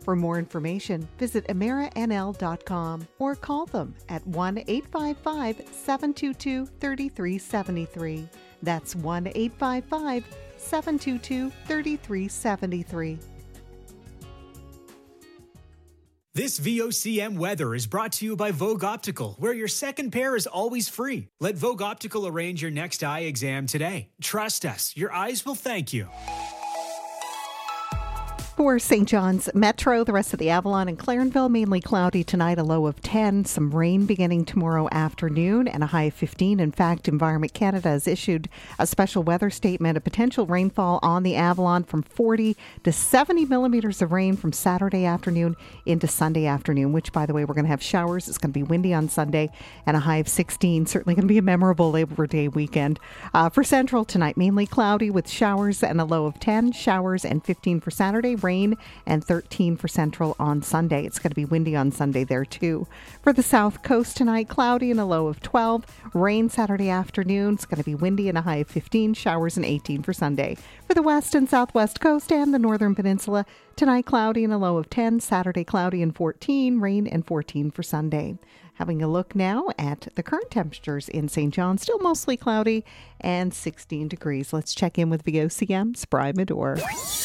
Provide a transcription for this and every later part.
For more information, visit AmeriNL.com or call them at 1-855-722-3373. That's 1-855-722-3373. This VOCM weather is brought to you by Vogue Optical, where your second pair is always free. Let Vogue Optical arrange your next eye exam today. Trust us, your eyes will thank you. For St. John's Metro, the rest of the Avalon and Clarenville, mainly cloudy tonight, a low of 10. Some rain beginning tomorrow afternoon and a high of 15. In fact, Environment Canada has issued a special weather statement of potential rainfall on the Avalon from 40 to 70 millimeters of rain from Saturday afternoon into Sunday afternoon, which, by the way, we're going to have showers. It's going to be windy on Sunday and a high of 16. Certainly going to be a memorable Labor Day weekend. For Central tonight, mainly cloudy with showers and a low of 10. Showers and 15 for Saturday. Rain and 13 for Central on Sunday. It's going to be windy on Sunday there too. For the South Coast tonight, cloudy and a low of 12. Rain Saturday afternoon. It's going to be windy and a high of 15. Showers and 18 for Sunday. For the West and Southwest Coast and the Northern Peninsula, tonight cloudy and a low of 10. Saturday cloudy and 14. Rain and 14 for Sunday. Having a look now at the current temperatures in St. John, still mostly cloudy and 16 degrees. Let's check in with VOCM's Brian Medore.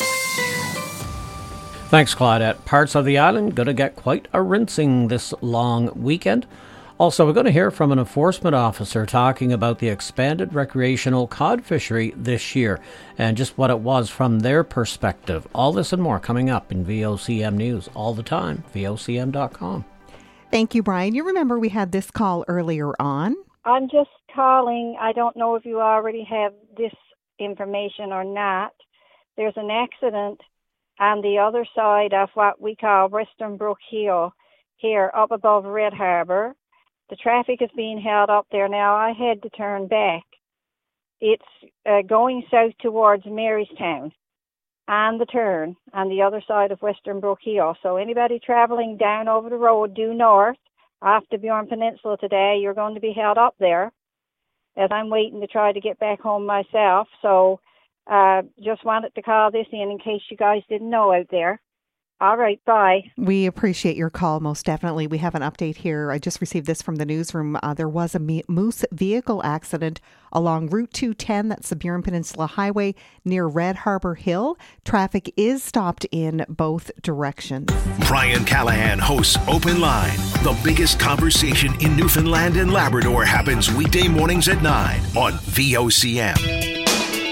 Thanks, Claudette. Parts of the island going to get quite a rinsing this long weekend. Also, we're going to hear from an enforcement officer talking about the expanded recreational cod fishery this year and just what it was from their perspective. All this and more coming up in VOCM News all the time, VOCM.com. Thank you, Brian. You remember we had this call earlier on. I'm just calling. I don't know if you already have this information or not. There's an accident on the other side of what we call Western Brook Hill, here up above Red Harbour. The traffic is being held up there now. I had to turn back. It's going south towards Marystown on the turn on the other side of Western Brook Hill. So anybody travelling down over the road due north off the Bjorn Peninsula today, you're going to be held up there as I'm waiting to try to get back home myself. So just wanted to call this in case you guys didn't know out there. All right, bye. We appreciate your call, most definitely. We have an update here. I just received this from the newsroom. There was a moose vehicle accident along Route 210, that's the Burin Peninsula Highway, near Red Harbour Hill. Traffic is stopped in both directions. Brian Callahan hosts Open Line. The biggest conversation in Newfoundland and Labrador happens weekday mornings at 9 on VOCM.